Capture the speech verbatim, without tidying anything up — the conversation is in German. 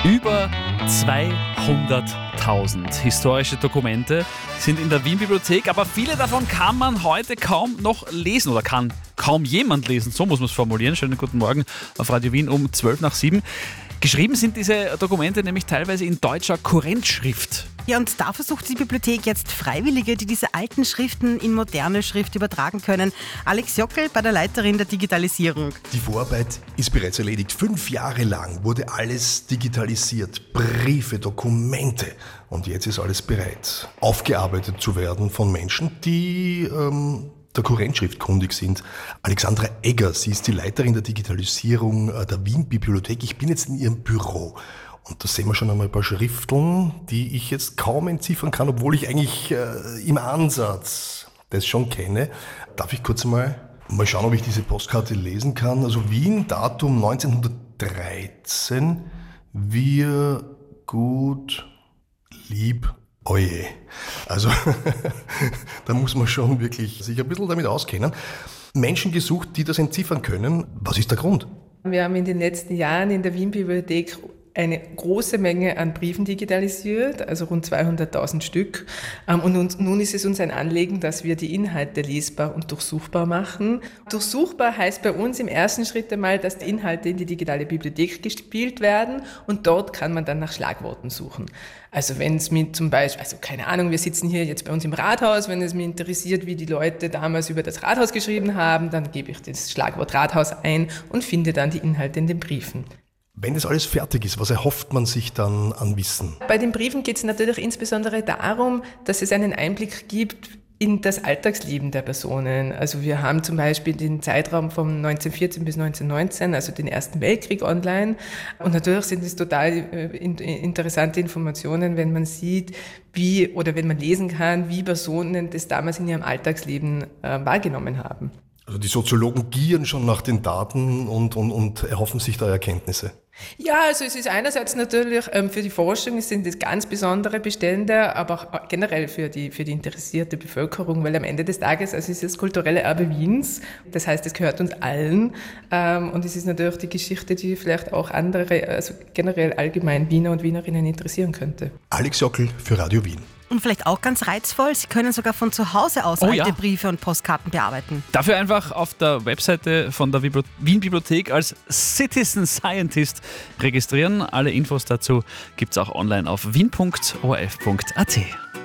Über zweihunderttausend historische Dokumente sind in der Wien-Bibliothek, aber viele davon kann man heute kaum noch lesen oder kann kaum jemand lesen, so muss man es formulieren. Schönen guten Morgen auf Radio Wien um zwölf nach sieben. Geschrieben sind diese Dokumente nämlich teilweise in deutscher Kurrentschrift. Ja, und da versucht die Bibliothek jetzt Freiwillige, die diese alten Schriften in moderne Schrift übertragen können. Alex Jockel bei der Leiterin der Digitalisierung. Die Vorarbeit ist bereits erledigt. Fünf Jahre lang wurde alles digitalisiert. Briefe, Dokumente. Und jetzt ist alles bereit, aufgearbeitet zu werden von Menschen, die ähm, der Kurrentschrift kundig sind. Alexandra Egger, sie ist die Leiterin der Digitalisierung der Wien-Bibliothek. Ich bin jetzt in ihrem Büro. Und da sehen wir schon einmal ein paar Schrifteln, die ich jetzt kaum entziffern kann, obwohl ich eigentlich äh, im Ansatz das schon kenne. Darf ich kurz mal, mal schauen, ob ich diese Postkarte lesen kann? Also Wien, Datum neunzehnhundertdreizehn. Wir gut lieb oje. Also da muss man schon wirklich sich ein bisschen damit auskennen. Menschen gesucht, die das entziffern können. Was ist der Grund? Wir haben in den letzten Jahren in der Wien-Bibliothek eine große Menge an Briefen digitalisiert, also rund zweihunderttausend Stück. Und nun ist es uns ein Anliegen, dass wir die Inhalte lesbar und durchsuchbar machen. Durchsuchbar heißt bei uns im ersten Schritt einmal, dass die Inhalte in die digitale Bibliothek gespielt werden und dort kann man dann nach Schlagworten suchen. Also wenn es mir zum Beispiel, also keine Ahnung, wir sitzen hier jetzt bei uns im Rathaus, wenn es mich interessiert, wie die Leute damals über das Rathaus geschrieben haben, dann gebe ich das Schlagwort Rathaus ein und finde dann die Inhalte in den Briefen. Wenn das alles fertig ist, was erhofft man sich dann an Wissen? Bei den Briefen geht es natürlich insbesondere darum, dass es einen Einblick gibt in das Alltagsleben der Personen. Also wir haben zum Beispiel den Zeitraum von neunzehnhundertvierzehn bis neunzehnhundertneunzehn, also den Ersten Weltkrieg online. Und natürlich sind es total interessante Informationen, wenn man sieht, wie oder wenn man lesen kann, wie Personen das damals in ihrem Alltagsleben äh, wahrgenommen haben. Also die Soziologen gieren schon nach den Daten und, und, und erhoffen sich da Erkenntnisse. Ja, also es ist einerseits natürlich ähm, für die Forschung sind das ganz besondere Bestände, aber auch generell für die, für die interessierte Bevölkerung, weil am Ende des Tages, also es ist das kulturelle Erbe Wiens, das heißt, es gehört uns allen ähm, und es ist natürlich die Geschichte, die vielleicht auch andere, also generell allgemein Wiener und Wienerinnen interessieren könnte. Alex Jockel für Radio Wien. Und vielleicht auch ganz reizvoll, Sie können sogar von zu Hause aus oh, alte ja. Briefe und Postkarten bearbeiten. Dafür einfach auf der Webseite von der Wien-Bibliothek als Citizen Scientist registrieren. Alle Infos dazu gibt es auch online auf wien punkt o r f punkt a t.